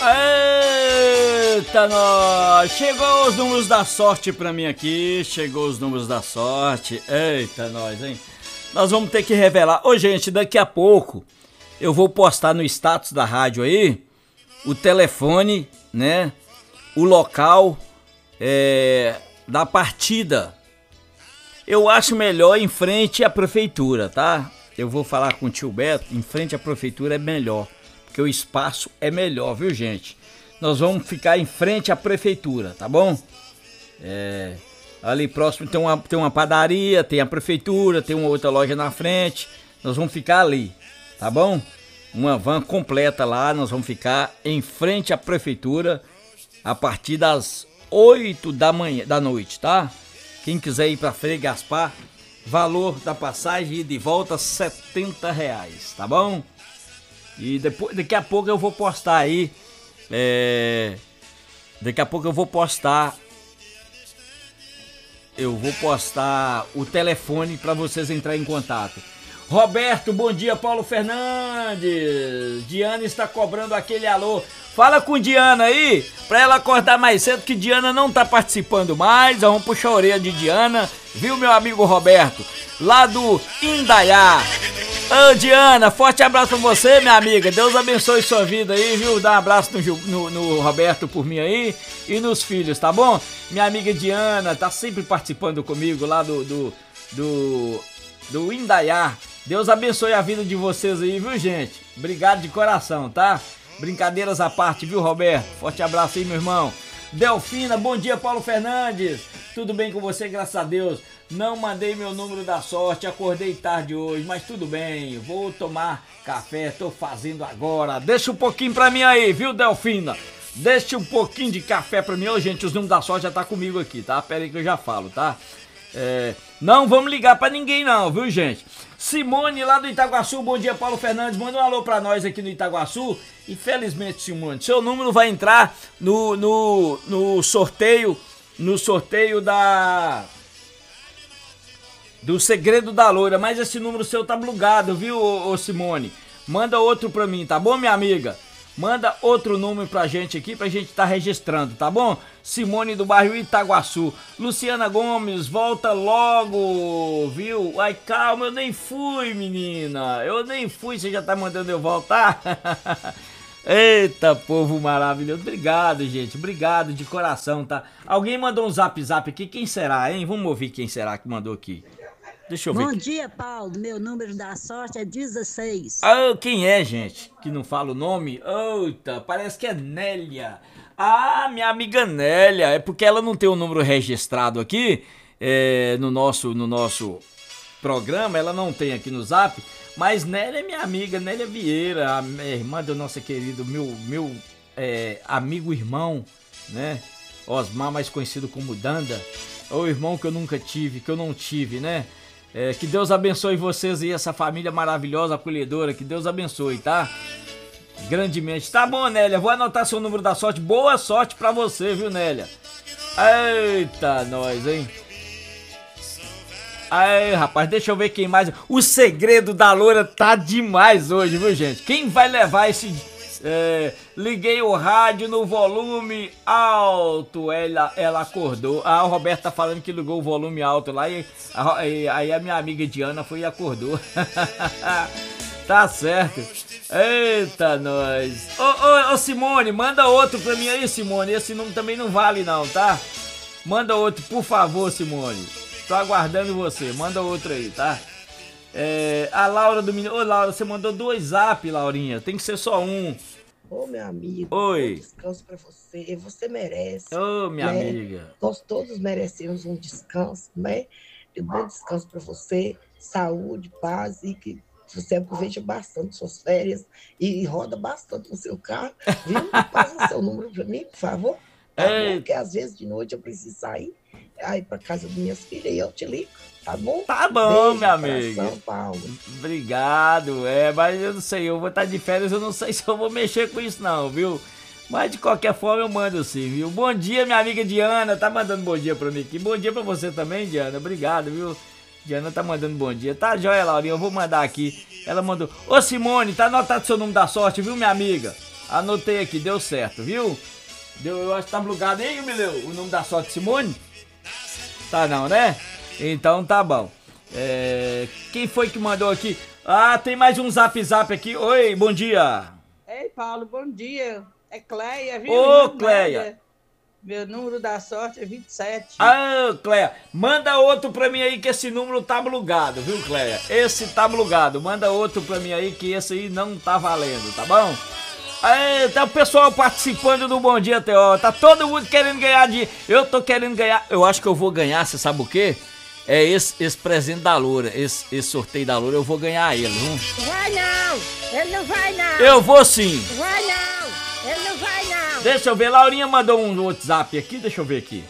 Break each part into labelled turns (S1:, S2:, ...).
S1: Eita, nós! Chegou os números da sorte pra mim aqui, chegou os números da sorte. Eita, nós, hein? Nós vamos ter que revelar. Ô, gente, daqui a pouco eu vou postar no status da rádio aí o telefone, né? O local da partida. Eu acho melhor em frente à prefeitura, tá? Eu vou falar com o tio Beto, em frente à prefeitura é melhor, porque o espaço é melhor, viu, gente? Nós vamos ficar em frente à prefeitura, tá bom? Ali próximo tem uma padaria, tem a prefeitura, tem uma outra loja na frente. Nós vamos ficar ali, tá bom? Uma van completa lá, nós vamos ficar em frente à prefeitura a partir das 8 da noite, tá? Quem quiser ir pra Frei Gaspar, valor da passagem e de volta R$70, tá bom? E daqui a pouco eu vou postar aí. Daqui a pouco eu vou postar o telefone para vocês entrarem em contato. Roberto, bom dia. Paulo Fernandes, Diana está cobrando aquele alô. Fala com Diana aí, pra ela acordar mais cedo, que Diana não tá participando mais. Vamos puxar a orelha de Diana, viu, meu amigo Roberto, lá do Indaiá. Ô, Diana, forte abraço pra você, minha amiga. Deus abençoe sua vida aí, viu? Dá um abraço no Roberto por mim aí e nos filhos, tá bom? Minha amiga Diana tá sempre participando comigo lá do Indaiá. Deus abençoe a vida de vocês aí, viu, gente? Obrigado de coração, tá? Brincadeiras à parte, viu, Roberto? Forte abraço aí, meu irmão. Delfina, bom dia, Paulo Fernandes. Tudo bem com você, graças a Deus. Não mandei meu número da sorte, acordei tarde hoje, mas tudo bem. Vou tomar café, tô fazendo agora. Deixa um pouquinho pra mim aí, viu, Delfina? Deixa um pouquinho de café pra mim. Ô, gente, os números da sorte já tá comigo aqui, tá? Pera aí que eu já falo, tá? Não vamos ligar pra ninguém não, viu, gente? Simone lá do Itaguaçu, bom dia, Paulo Fernandes, manda um alô pra nós aqui no Itaguaçu. Infelizmente, Simone, seu número vai entrar no sorteio do Segredo da Loira, mas esse número seu tá plugado, viu, ô Simone? Manda outro pra mim, tá bom, minha amiga? Manda outro número pra gente aqui, pra gente tá registrando, tá bom? Simone do bairro Itaguaçu. Luciana Gomes, volta logo, viu? Ai, calma, eu nem fui, menina. Eu nem fui, você já tá mandando eu voltar? Eita, povo maravilhoso. Obrigado, gente. Obrigado de coração, tá? Alguém mandou um zap aqui. Quem será, hein? Vamos ouvir quem será que mandou aqui. Deixa eu ver.
S2: Bom dia, Paulo. Meu número da sorte é 16.
S1: Oh, quem é, gente? Que não fala o nome? Eita, parece que é Nélia. Ah, minha amiga Nélia. É porque ela não tem o número registrado aqui no nosso programa. Ela não tem aqui no zap. Mas Nélia é minha amiga, Nélia Vieira, a irmã do nosso querido, meu amigo irmão, né? Osmar, mais conhecido como Danda. O irmão que eu nunca tive, que eu não tive, né? Que Deus abençoe vocês e essa família maravilhosa, acolhedora. Que Deus abençoe, tá? Grandemente. Tá bom, Nélia, vou anotar seu número da sorte. Boa sorte pra você, viu, Nélia? Eita, nós, hein? Aí, rapaz, deixa eu ver quem mais. O Segredo da Loira tá demais hoje, viu, gente? Quem vai levar esse... liguei o rádio no volume alto. Ela acordou. Ah, o Roberto tá falando que ligou o volume alto lá. Aí a minha amiga Diana foi e acordou. Tá certo. Eita, nós. Ô, Simone, manda outro pra mim aí, Simone. Esse número também não vale não, tá? Manda outro, por favor, Simone. Tô aguardando você, manda outro aí, tá? A Laura do Menino. Ô, Laura, você mandou 2 zap, Laurinha. Tem que ser só um.
S3: Ô, meu amigo.
S1: Oi.
S3: Um descanso pra você. Você merece.
S1: Ô, minha
S3: né?
S1: amiga.
S3: Nós todos merecemos um descanso, né? Um bom descanso pra você. Saúde, paz e que você aproveite bastante suas férias e roda bastante no seu carro. Viu? Passa seu número pra mim, por favor. Tá bom? Porque às vezes de noite eu preciso sair aí pra casa das minhas filhas e eu te ligo. Tá bom?
S1: Tá bom,
S3: beijo,
S1: minha amiga.
S3: São Paulo.
S1: Obrigado. Mas eu não sei, eu vou estar de férias, eu não sei se eu vou mexer com isso não, viu? Mas de qualquer forma eu mando sim, viu? Bom dia, minha amiga Diana, tá mandando bom dia pra mim aqui. Bom dia pra você também, Diana, obrigado, viu? Diana tá mandando bom dia. Tá joia, Laurinha, eu vou mandar aqui. Ela mandou. Ô, Simone, tá anotado seu número da sorte, viu, minha amiga? Anotei aqui, deu certo, viu? Eu acho que tá plugado aí, Mileu, o nome da sorte Simone? Tá não, né? Então tá bom. Quem foi que mandou aqui? Ah, tem mais um zap aqui. Oi, bom dia.
S4: Ei, Paulo, bom dia. É Cleia, viu?
S1: Ô, Cleia.
S4: Meu número da sorte é 27.
S1: Ah, Cleia, manda outro pra mim aí que esse número tá plugado, viu, Cleia? Esse tá plugado. Manda outro pra mim aí que esse aí não tá valendo, tá bom? Aí, tá o pessoal participando do Bom Dia T.O. Tá todo mundo querendo ganhar dinheiro. Eu tô querendo ganhar. Eu acho que eu vou ganhar, você sabe o quê? É esse presente da Loura, esse sorteio da Loura, eu vou ganhar ele, viu?
S2: Vai não! Ele não vai não!
S1: Eu vou sim!
S2: Vai não! Ele não vai não!
S1: Deixa eu ver, Laurinha mandou um WhatsApp aqui, deixa eu ver aqui.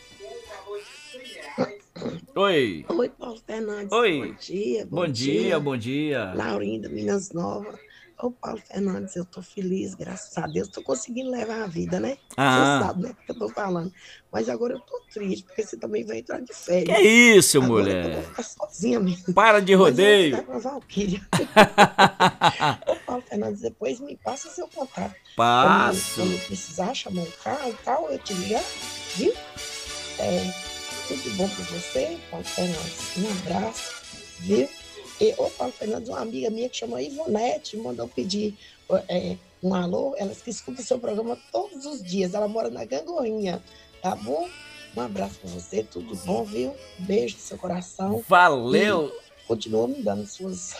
S1: Oi!
S3: Oi, Paulo Fernandes.
S1: Oi!
S3: Bom dia,
S1: Bom dia, bom dia!
S3: Laurinha da Minas Novas. Ô, Paulo Fernandes, eu tô feliz, graças a Deus, tô conseguindo levar a vida, né? Você sabe, né, que eu tô falando. Mas agora eu tô triste, porque você também vai entrar de férias.
S1: Que isso,
S3: agora
S1: mulher?
S3: eu vou ficar sozinha mesmo.
S1: Para de rodeio.
S3: Mas eu vou ficar com a Valquíria. Ô, Paulo Fernandes, depois me passa seu contato.
S1: Passo.
S3: Quando precisar, chamar um carro e tal, eu te ligar, viu? Tudo de bom pra você, Paulo Fernandes. Um abraço, viu? E, ô, Paulo Fernandes, uma amiga minha que chama Ivonete, mandou pedir um alô. Ela que escuta o seu programa todos os dias. Ela mora na Gangorrinha, tá bom? Um abraço pra você, tudo de bom, viu? Beijo no seu coração.
S1: Valeu!
S3: E continua me dando suas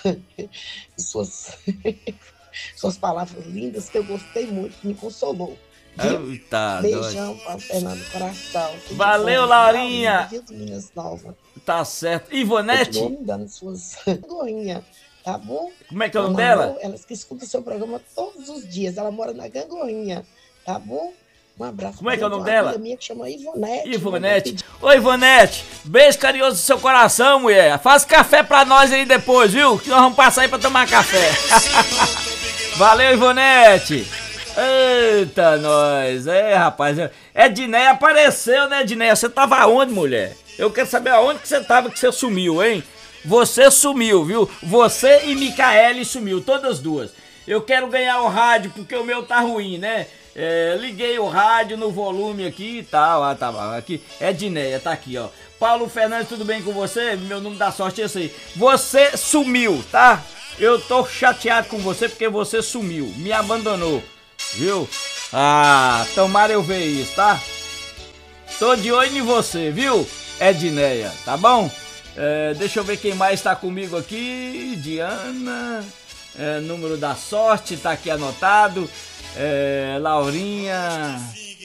S3: palavras lindas, que eu gostei muito, me consolou.
S1: Eita,
S3: beijão, Paulo Fernando, coração.
S1: Valeu, Laurinha!
S3: Minas Novas.
S1: Tá certo. Ivonete?
S3: Continua me dando suas gorrinhas, tá bom?
S1: Como é que é o nome dela?
S3: Ela que escuta o seu programa todos os dias. Ela mora na Gangorrinha, tá bom? Um abraço.
S1: Como é que é o nome dela?
S3: Minha que chama Ivonete.
S1: Ivonete. Oi, Ivonete. Beijo carinhoso no seu coração, mulher. Faz café pra nós aí depois, viu? Que nós vamos passar aí pra tomar café. Valeu, Ivonete. Eita, nós. Rapaz. Edneia apareceu, né, Edneia? Você tava aonde, mulher? Eu quero saber aonde que você tava, que você sumiu, hein? Você sumiu, viu? Você e Micaele sumiu, todas duas. Eu quero ganhar o rádio, porque o meu tá ruim, né? Liguei o rádio no volume aqui e tal. Tá aqui. Edneia, tá aqui, ó. Paulo Fernandes, tudo bem com você? Meu número da sorte é esse aí. Você sumiu, tá? Eu tô chateado com você porque você sumiu, me abandonou, viu? Tomara eu ver isso, tá? Tô de olho em você, viu? Edneia, tá bom? Deixa eu ver quem mais tá comigo aqui. Diana, número da sorte, tá aqui anotado. Laurinha,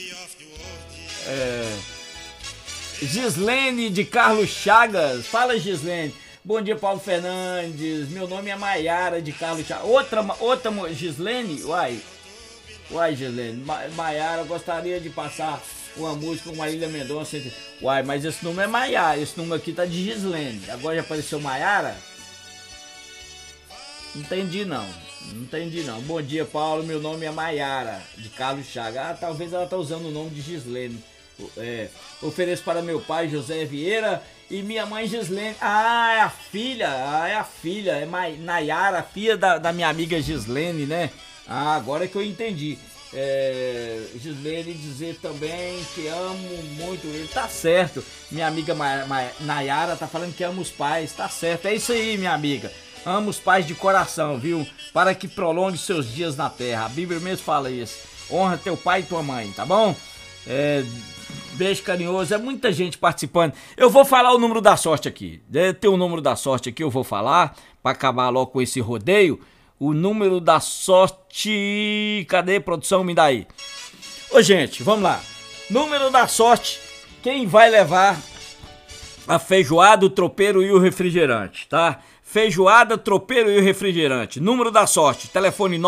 S1: Gislene de Carlos Chagas. Fala, Gislene. Bom dia, Paulo Fernandes. Meu nome é Maiara de Carlos Chagas. Outra Gislene? Uai, Gislene. Maiara, gostaria de passar uma música com Marília Mendonça. Uai, mas esse número é Maiara. Esse número aqui tá de Gislene. Agora já apareceu Maiara? Não entendi não. Bom dia, Paulo. Meu nome é Maiara de Carlos Chagas. Talvez ela tá usando o nome de Gislene. Ofereço para meu pai José Vieira e minha mãe Gislene. É a filha. É Nayara, filha da minha amiga Gislene, né? Agora é que eu entendi. Gislene dizer também que amo muito ele. Tá certo. Minha amiga Nayara tá falando que ama os pais. Tá certo. É isso aí, minha amiga. Amo os pais de coração, viu? Para que prolongue seus dias na terra. A Bíblia mesmo fala isso. Honra teu pai e tua mãe, tá bom? Beijo carinhoso. É muita gente participando. Eu vou falar o número da sorte aqui. Tem o número da sorte aqui, eu vou falar. Para acabar logo com esse rodeio. O número da sorte... Cadê, produção? Me dá aí. Ô, gente, vamos lá. Número da sorte. Quem vai levar a feijoada, o tropeiro e o refrigerante, tá? Feijoada, tropeiro e o refrigerante. Número da sorte. Telefone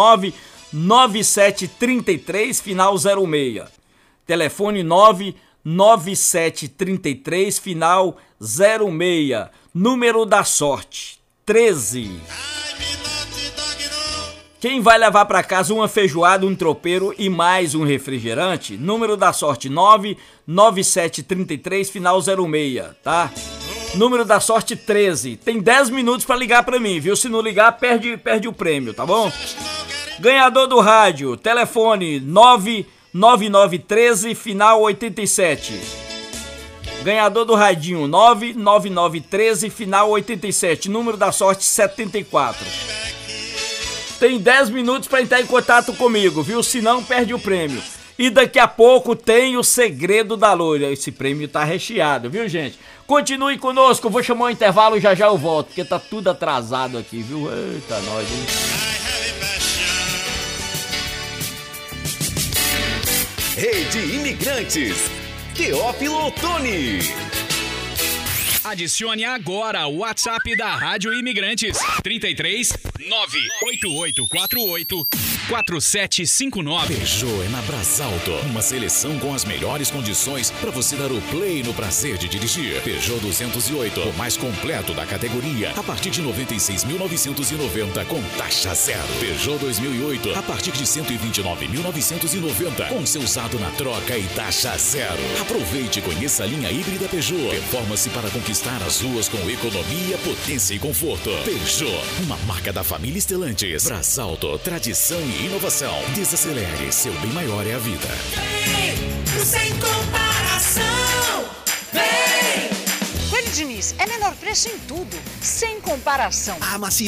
S1: 99733, final 06. Telefone 99733, final 06. Número da sorte. 13. Quem vai levar para casa uma feijoada, um tropeiro e mais um refrigerante? Número da sorte 99733, final 06, tá? Número da sorte 13. Tem 10 minutos para ligar para mim, viu? Se não ligar, perde o prêmio, tá bom? Ganhador do rádio, telefone 99913, final 87. Ganhador do radinho, 99913, final 87. Número da sorte, 74. Tem 10 minutos para entrar em contato comigo, viu? Senão perde o prêmio. E daqui a pouco tem o segredo da loira. Esse prêmio tá recheado, viu, gente? Continue conosco, eu vou chamar um intervalo, já eu volto, porque tá tudo atrasado aqui, viu? Eita, nós, hein?
S5: Rede Imigrantes, Teófilo Otoni.
S6: Adicione agora o WhatsApp da Rádio Imigrantes, 33 98848 4759.
S5: Peugeot é na Brasalto, uma seleção com as melhores condições para você dar o play no prazer de dirigir. Peugeot 208, o mais completo da categoria, a partir de 96.990 com taxa zero. Peugeot 2008, a partir de 129.990 com seu usado na troca e taxa zero. Aproveite e conheça a linha híbrida Peugeot. Performance para conquistar as ruas com economia, potência e conforto. Peugeot, uma marca da família Stellantis. Brasalto, tradição e inovação. Desacelere, seu bem maior é a vida.
S7: Vem, sem comparação. Vem!
S8: Coelho Diniz, é menor preço em tudo, sem comparação.
S5: A Maciel